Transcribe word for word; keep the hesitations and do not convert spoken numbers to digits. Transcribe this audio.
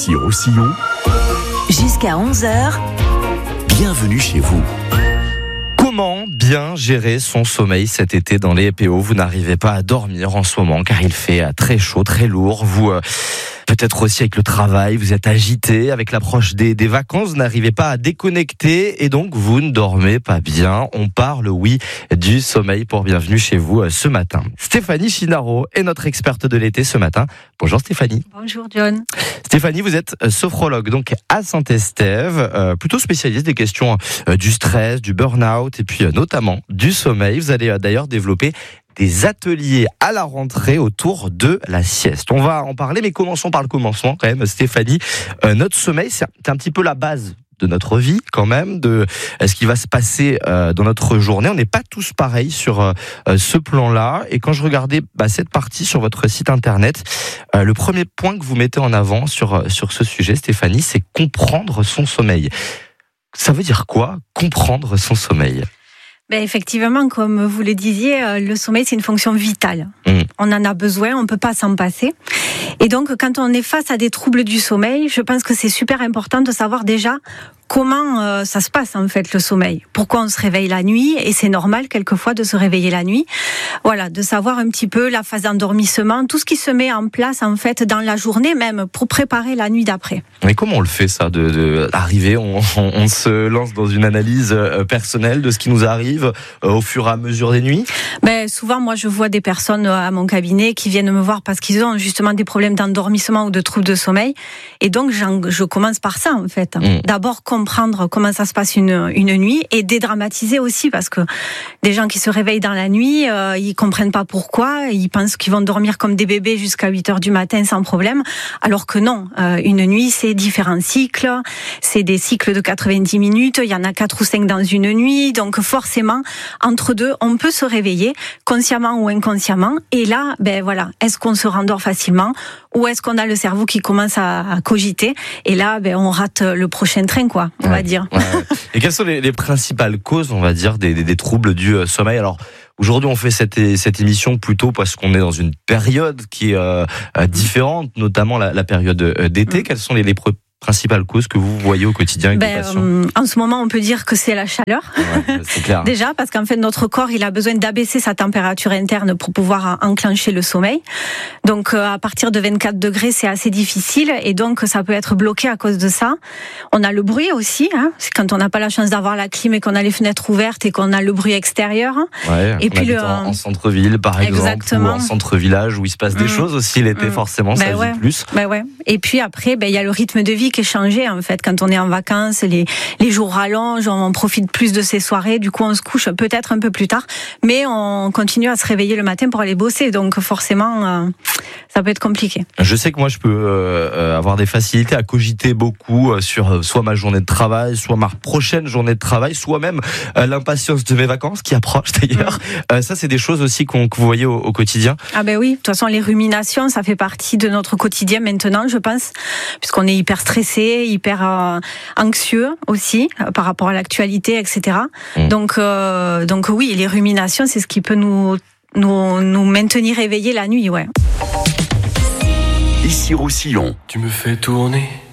Ici Roussillon, jusqu'à onze heures, bienvenue chez vous. Comment bien gérer son sommeil cet été dans les P O? Vous n'arrivez pas à dormir en ce moment car il fait très chaud, très lourd. Vous, euh, peut-être aussi avec le travail, vous êtes agité. Avec l'approche des, des vacances, vous n'arrivez pas à déconnecter et donc vous ne dormez pas bien. On parle, oui, du sommeil pour Bienvenue chez vous euh, ce matin. Stéphanie Chinaro est notre experte de l'été ce matin. Bonjour Stéphanie. Bonjour John. Stéphanie, vous êtes sophrologue donc à Saint-Estève, euh, plutôt spécialiste des questions euh, du stress, du burn-out et puis euh, notamment du sommeil. Vous allez euh, d'ailleurs développer des ateliers à la rentrée autour de la sieste. On va en parler, mais commençons par le commencement quand même, Stéphanie. Euh, notre sommeil, c'est un petit peu la base de notre vie quand même, de ce qui va se passer euh, dans notre journée. On n'est pas tous pareils sur euh, ce plan-là. Et quand je regardais bah, cette partie sur votre site internet, euh, le premier point que vous mettez en avant sur, sur ce sujet, Stéphanie, c'est comprendre son sommeil. Ça veut dire quoi, comprendre son sommeil ? Ben effectivement, comme vous le disiez, le sommeil, c'est une fonction vitale. Mmh. On en a besoin, on ne peut pas s'en passer. Et donc, quand on est face à des troubles du sommeil, je pense que c'est super important de savoir déjà comment euh, ça se passe en fait le sommeil. Pourquoi on se réveille la nuit, et c'est normal quelquefois de se réveiller la nuit. Voilà, de savoir un petit peu la phase d'endormissement, tout ce qui se met en place en fait dans la journée même pour préparer la nuit d'après. Mais comment on le fait ça, de, de arriver, on, on, on se lance dans une analyse personnelle de ce qui nous arrive euh, au fur et à mesure des nuits? Ben souvent, moi je vois des personnes à mon cabinet qui viennent me voir parce qu'ils ont justement des problèmes d'endormissement ou de troubles de sommeil, et donc je commence par ça en fait. Mmh. D'abord comprendre comment ça se passe une, une nuit et dédramatiser aussi, parce que des gens qui se réveillent dans la nuit, euh, ils comprennent pas pourquoi, ils pensent qu'ils vont dormir comme des bébés jusqu'à huit heures du matin sans problème, alors que non, euh, une nuit c'est différents cycles, c'est des cycles de quatre-vingt-dix minutes, il y en a quatre ou cinq dans une nuit, donc forcément entre deux on peut se réveiller consciemment ou inconsciemment, et là ben voilà, est-ce qu'on se rendort facilement ou est-ce qu'on a le cerveau qui commence à, à cogiter, et là ben on rate le prochain train quoi. On ouais, va dire. Ouais, ouais. Et quelles sont les, les principales causes, on va dire, des, des, des troubles du euh, sommeil? Alors, aujourd'hui, on fait cette, cette émission plutôt parce qu'on est dans une période qui est euh, différente, notamment la, la période d'été. Mmh. Quelles sont les, les principales causes que vous voyez au quotidien avec ben, vos patients? euh, En ce moment, on peut dire que c'est la chaleur. Ouais, c'est clair. Déjà, parce qu'en fait, notre corps, il a besoin d'abaisser sa température interne pour pouvoir enclencher le sommeil. Donc, euh, à partir de vingt-quatre degrés, c'est assez difficile, et donc ça peut être bloqué à cause de ça. On a le bruit aussi, hein, c'est quand on n'a pas la chance d'avoir la clim et qu'on a les fenêtres ouvertes et qu'on a le bruit extérieur. Ouais, et puis le en, en centre-ville, par Exactement. exemple, ou en centre-village où il se passe des mmh. choses aussi l'été, mmh. forcément, ben ça ouais. vit plus. Ben ouais. Et puis après, ben il y a le rythme de vie qui est changé en fait. Quand on est en vacances, les les jours rallongent, on profite plus de ces soirées. Du coup, on se couche peut-être un peu plus tard, mais on continue à se réveiller le matin pour aller bosser. Donc forcément, euh, ça peut être compliqué. Je sais que moi, je peux euh, avoir des facilités à cogiter beaucoup sur euh, soit ma journée de travail, soit ma prochaine journée de travail, soit même euh, l'impatience de mes vacances qui approchent d'ailleurs. Mmh. Euh, ça, c'est des choses aussi qu'on, que vous voyez au, au quotidien. Ah ben oui, de toute façon, les ruminations, ça fait partie de notre quotidien maintenant, je pense, puisqu'on est hyper stressé, hyper euh, anxieux aussi euh, par rapport à l'actualité, et cetera. Mmh. Donc, euh, donc oui, les ruminations, c'est ce qui peut nous, nous, nous maintenir éveillés la nuit, ouais. Ici Roussillon. Tu me fais tourner